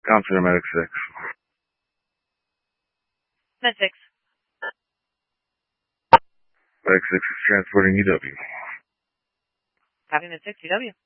Counselor Medic 6. Med 6. Medic 6 is transporting EW. Copy, Med 6, EW.